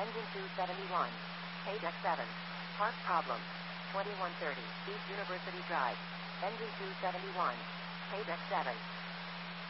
Engine 271. Paydeck 7. Park problem. 2130 East University Drive. Engine 271. Paydeck 7.